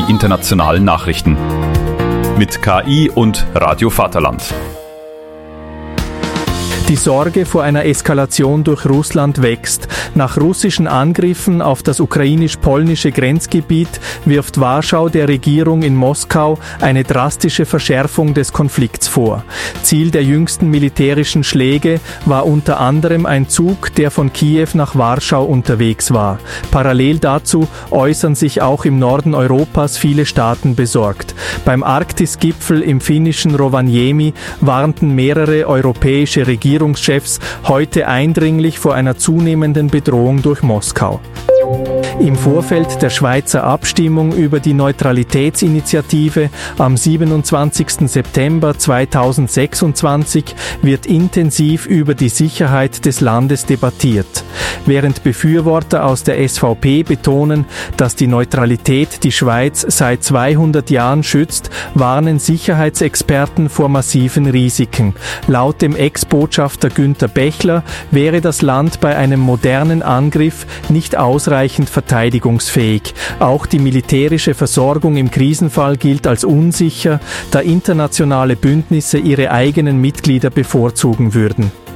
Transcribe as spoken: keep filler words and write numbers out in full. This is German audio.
die internationalen Nachrichten. Mit K I und Radio Vaterland. Die Sorge vor einer Eskalation durch Russland wächst. Nach russischen Angriffen auf das ukrainisch-polnische Grenzgebiet wirft Warschau der Regierung in Moskau eine drastische Verschärfung des Konflikts vor. Ziel der jüngsten militärischen Schläge war unter anderem ein Zug, der von Kiew nach Warschau unterwegs war. Parallel dazu äußern sich auch im Norden Europas viele Staaten besorgt. Beim Arktis-Gipfel im finnischen Rovaniemi warnten mehrere europäische Regierungschefs heute eindringlich vor einer zunehmenden Bedrohung durch Moskau. Im Vorfeld der Schweizer Abstimmung über die Neutralitätsinitiative am siebenundzwanzigsten September zweitausendsechsundzwanzig wird intensiv über die Sicherheit des Landes debattiert. Während Befürworter aus der S V P betonen, dass die Neutralität die Schweiz seit zweihundert Jahren schützt, warnen Sicherheitsexperten vor massiven Risiken. Laut dem Ex-Botschafter Günther Bechler wäre das Land bei einem modernen Angriff nicht ausreichend verteidigungsfähig. Auch die militärische Versorgung im Krisenfall gilt als unsicher, da internationale Bündnisse ihre eigenen Mitglieder bevorzugen würden.